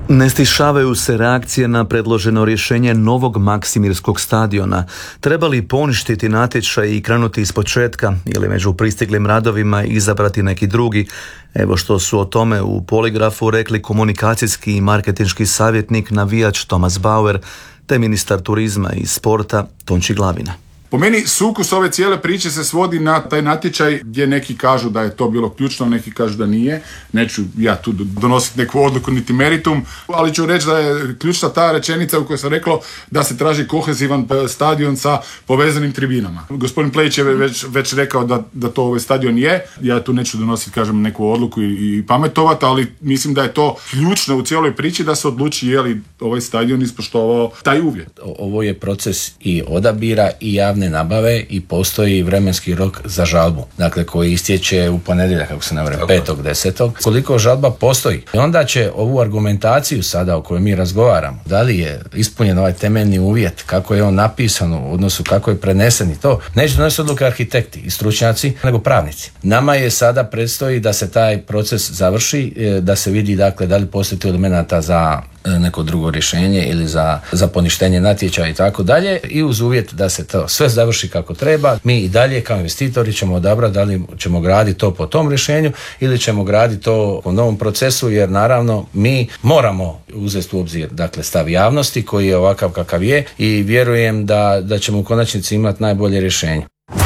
Ne stišavaju se reakcije na predloženo rješenje novog Maksimirskog stadiona. Treba li poništiti natječaj i krenuti iz početka ili među pristiglim radovima izabrati neki drugi? Evo što su o tome u Poligrafu rekli komunikacijski i marketinški savjetnik navijač Thomas Bauer te ministar turizma i sporta Tonči Glavina. Po meni sukus ove cijele priče se svodi na taj natječaj gdje neki kažu da je to bilo ključno, neki kažu da nije. Neću ja tu donositi neku odluku niti meritum, ali ću reći da je ključna ta rečenica u kojoj sam rekao da se traži kohezivan stadion sa povezanim tribinama. Gospodin Plejić je već rekao da to ovaj stadion je. Ja tu neću donositi, kažem, neku odluku i pametovati, ali mislim da je to ključno u cijeloj priči da se odluči je li ovaj stadion ispoštovao taj uvjet. Ovo je proces i odabira i javne nabave i postoji vremenski rok za žalbu, dakle koji istječe u ponedjeljak, kako se navre, 5.10. Koliko žalba postoji. I onda će ovu argumentaciju sada o kojoj mi razgovaramo, da li je ispunjen ovaj temeljni uvjet, kako je on napisan u odnosu, kako je prenesen i to, neće donositi odluke arhitekti i stručnjaci, nego pravnici. Nama je sada predstoji da se taj proces završi, da se vidi dakle da li postoji elemenata za neko drugo rješenje ili za poništenje natječaja i tako dalje, i uz uvjet da se to sve završi kako treba. Mi i dalje kao investitori ćemo odabrati da li ćemo graditi to po tom rješenju ili ćemo graditi to po novom procesu, jer naravno mi moramo uzeti u obzir dakle stav javnosti koji je ovakav kakav je i vjerujem da ćemo u konačnici imati najbolje rješenje.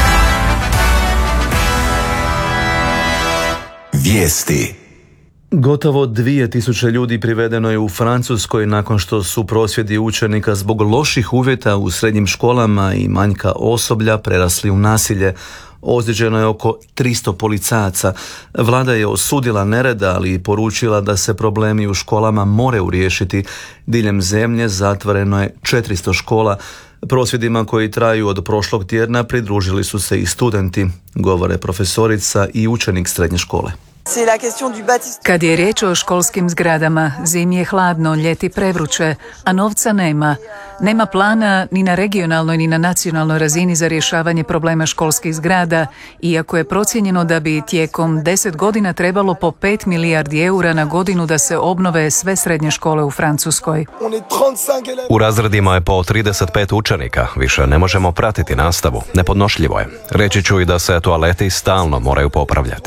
Vijesti. Gotovo 2000 ljudi privedeno je u Francuskoj nakon što su prosvjedi učenika zbog loših uvjeta u srednjim školama i manjka osoblja prerasli u nasilje. Ozlijeđeno je oko 300 policajaca. Vlada je osudila nereda, ali i poručila da se problemi u školama moraju riješiti. Diljem zemlje zatvoreno je 400 škola. Prosvjedima koji traju od prošlog tjedna pridružili su se i studenti, govore profesorica i učenik srednje škole. Kad je riječ o školskim zgradama, zimi je hladno, ljeti prevruće, a novca nema. Nema plana ni na regionalnoj ni na nacionalnoj razini za rješavanje problema školskih zgrada, iako je procijenjeno da bi tijekom 10 godina trebalo po 5 milijardi eura na godinu da se obnove sve srednje škole u Francuskoj. U razredima je po 35 učenika, više ne možemo pratiti nastavu, nepodnošljivo je. Reći ću i da se toaleti stalno moraju popravljati.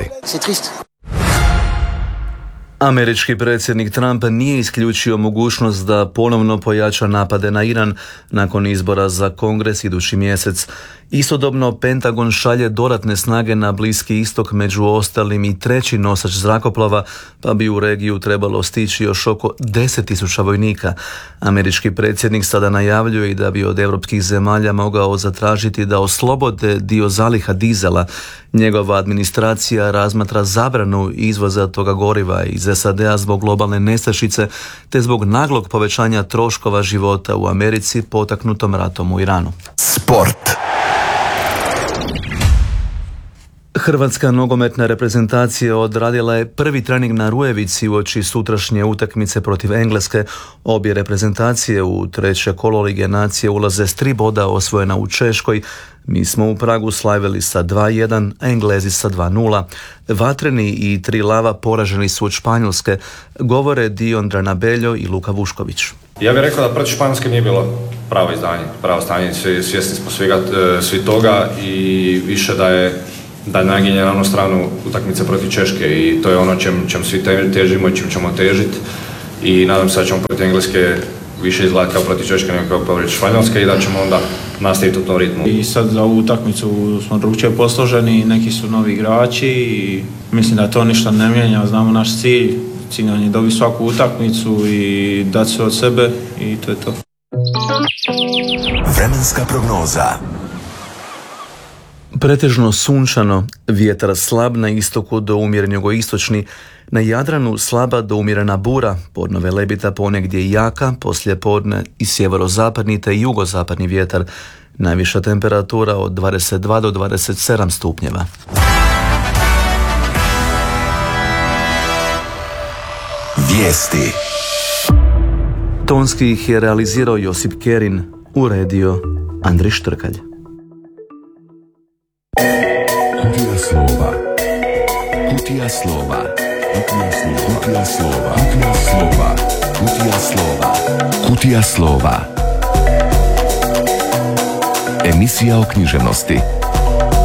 Američki predsjednik Trump nije isključio mogućnost da ponovno pojača napade na Iran nakon izbora za Kongres idući mjesec. Istodobno Pentagon šalje dodatne snage na Bliski istok, među ostalim i treći nosač zrakoplova, pa bi u regiju trebalo stići još oko 10.000 vojnika. Američki predsjednik sada najavljuje i da bi od europskih zemalja mogao zatražiti da oslobode dio zaliha dizela. Njegova administracija razmatra zabranu izvoza toga goriva iz SAD-a zbog globalne nestašice te zbog naglog povećanja troškova života u Americi potaknutom ratom u Iranu. Sport. Hrvatska nogometna reprezentacija odradila je prvi trening na Rujevici uoči sutrašnje utakmice protiv Engleske. Obje reprezentacije u treće kolo Lige nacije ulaze s 3 boda osvojena u Češkoj. Mi smo u Pragu slavili sa 2-1, a Englezi sa 2-0. Vatreni i 3 lava poraženi su od Španjolske, govore Dion Dranabeljo i Luka Vušković. Ja bih rekao da protiv Španjolske nije bilo pravo izdanje, pravo stanje, svjesni smo svi toga i više da je naginje na onu stranu utakmice protiv Češke i to je ono čem svi težimo i čem ćemo težiti i nadam se da ćemo protiv Engleske više izgledati kao protiv Češke nego kao protiv Španjolske i da ćemo onda nastaviti u tom ritmu. I sad za ovu utakmicu smo drugčije posloženi, neki su novi igrači i mislim da to ništa ne mijenja, znamo naš cilj nam je dobiti svaku utakmicu i dati sve od sebe i to je to. Vremenska prognoza. Pretežno sunčano, vjetar slab na istoku do umjeren jugoistočni, na Jadranu slaba do umjerena bura, podno Velebita ponegdje jaka, poslije podne i sjeverozapadni te jugozapadni vjetar, najviša temperatura od 22 do 27 stupnjeva. Vijesti. Tonski ih je realizirao Josip Kerin, uredio Andrij Štrkalj. Kutija slova. Kutija slova. Kutija slova. Kutija slova. Kutija slova. Kutija Kutija slova. Emisija o književnosti.